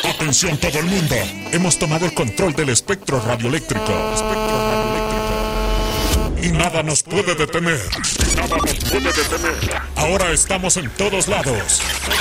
Atención todo el mundo. Hemos tomado el control del espectro radioeléctrico. Y nada nos puede detener. Ahora estamos en todos lados.